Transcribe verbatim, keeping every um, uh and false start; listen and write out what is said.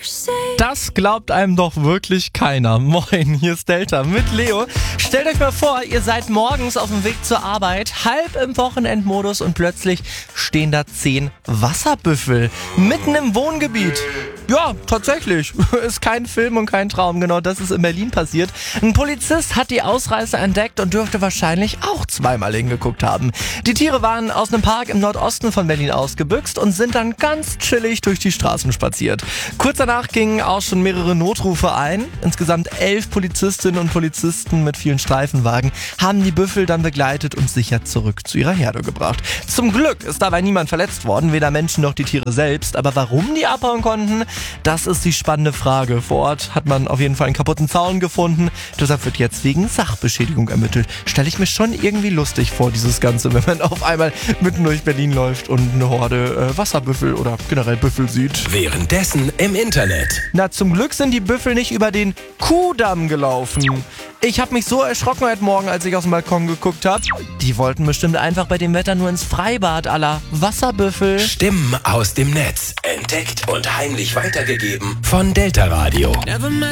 Das glaubt einem doch wirklich keiner. Moin, hier ist Delta mit Leo. Stellt euch mal vor, ihr seid morgens auf dem Weg zur Arbeit, halb im Wochenendmodus und plötzlich stehen da zehn Wasserbüffel mitten im Wohngebiet. Ja, tatsächlich. Ist kein Film und kein Traum. Genau das ist in Berlin passiert. Ein Polizist hat die Ausreißer entdeckt und dürfte wahrscheinlich auch zweimal hingeguckt haben. Die Tiere waren aus einem Park im Nordosten von Berlin ausgebüxt und sind dann ganz chillig durch die Straßen spaziert. Kurz danach gingen auch schon mehrere Notrufe ein. Insgesamt elf Polizistinnen und Polizisten mit vielen Streifenwagen haben die Büffel dann begleitet und sicher zurück zu ihrer Herde gebracht. Zum Glück ist dabei niemand verletzt worden, weder Menschen noch die Tiere selbst. Aber warum die abhauen konnten, das ist die spannende Frage. Vor Ort hat man auf jeden Fall einen kaputten Zaun gefunden. Deshalb wird jetzt wegen Sachbeschädigung ermittelt. Stelle ich mir schon irgendwie lustig vor, dieses Ganze, wenn man auf einmal mitten durch Berlin läuft und eine Horde äh, Wasserbüffel oder generell Büffel sieht. Währenddessen im Internet. Na, zum Glück sind die Büffel nicht über den Kuhdamm gelaufen. Ich habe mich so erschrocken heute Morgen, als ich aus dem Balkon geguckt habe. Die wollten bestimmt einfach bei dem Wetter nur ins Freibad à la Wasserbüffel. Stimmen aus dem Netz. Entdeckt und heimlich weitergegeben von Delta Radio. Never met